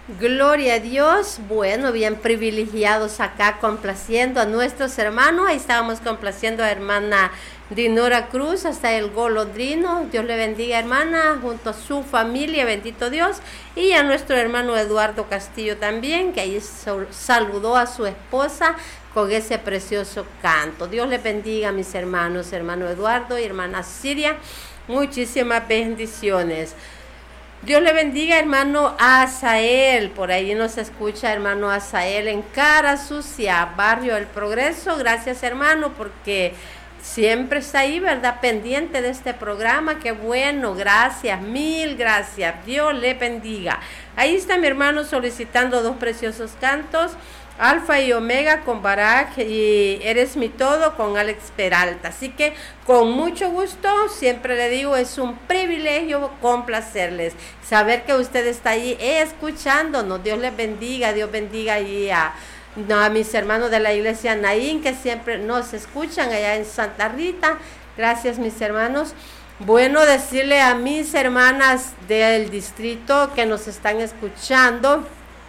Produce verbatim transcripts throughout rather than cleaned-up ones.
Gloria a Dios. Bueno, bien privilegiados acá complaciendo a nuestros hermanos. Ahí estábamos complaciendo a hermana Dinora Cruz hasta el Golondrino. Dios le bendiga, hermana, junto a su familia, bendito Dios. Y a nuestro hermano Eduardo Castillo también, que ahí saludó a su esposa con ese precioso canto. Dios le bendiga a mis hermanos, hermano Eduardo y hermana Siria. Muchísimas bendiciones. Dios le bendiga, hermano Azael, por ahí nos escucha hermano Azael en Cara Sucia, Barrio El Progreso. Gracias, hermano, porque siempre está ahí, ¿verdad?, pendiente de este programa. Qué bueno, gracias, mil gracias, Dios le bendiga. Ahí está mi hermano solicitando dos preciosos cantos, Alfa y Omega con Barak y Eres mi todo con Alex Peralta. Así que con mucho gusto, siempre le digo, es un privilegio complacerles, saber que usted está ahí escuchándonos. Dios les bendiga, Dios bendiga ahí a, no, a mis hermanos de la iglesia Naín, que siempre nos escuchan allá en Santa Rita. Gracias, mis hermanos. Bueno, decirle a mis hermanas del distrito que nos están escuchando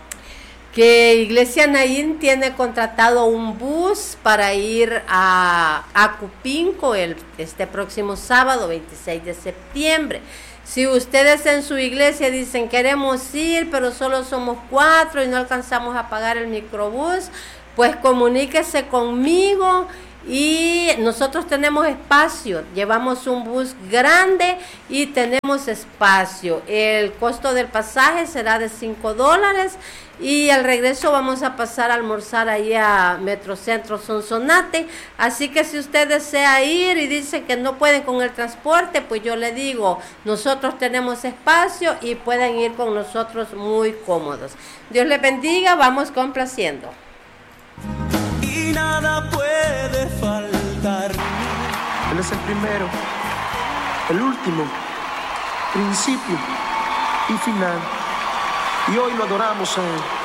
que Iglesia Naín tiene contratado un bus para ir a, a Cupinco el, este próximo sábado, veintiséis de septiembre. Si ustedes en su iglesia dicen queremos ir, pero solo somos cuatro y no alcanzamos a pagar el microbús, pues comuníquese conmigo. Y nosotros tenemos espacio, llevamos un bus grande y tenemos espacio. El costo del pasaje será de cinco dólares y al regreso vamos a pasar a almorzar ahí a Metrocentro Sonsonate. Así que si usted desea ir y dice que no pueden con el transporte, pues yo le digo, nosotros tenemos espacio y pueden ir con nosotros muy cómodos. Dios les bendiga, vamos complaciendo. Y nada puede faltar. Él es el primero, el último, principio y final. Y hoy lo adoramos a Él.